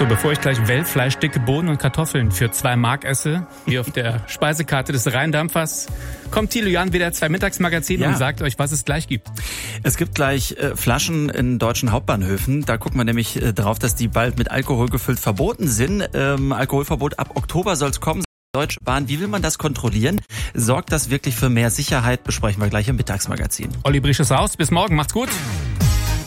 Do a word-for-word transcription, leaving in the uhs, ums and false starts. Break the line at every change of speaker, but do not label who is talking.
So, bevor ich gleich Wellfleisch, dicke Bohnen und Kartoffeln für zwei Mark esse, wie auf der Speisekarte des Rheindampfers, kommt Thilo Jahn wieder zwei Mittagsmagazin ja. und sagt euch, was es gleich gibt.
Es gibt gleich äh, Flaschen in deutschen Hauptbahnhöfen. Da guckt man nämlich äh, drauf, dass die bald mit Alkohol gefüllt verboten sind. Ähm, Alkoholverbot ab Oktober soll es kommen. Deutsche Bahn, wie will man das kontrollieren? Sorgt das wirklich für mehr Sicherheit? Besprechen wir gleich im Mittagsmagazin.
Olli Brisch ist raus. Bis morgen. Macht's gut.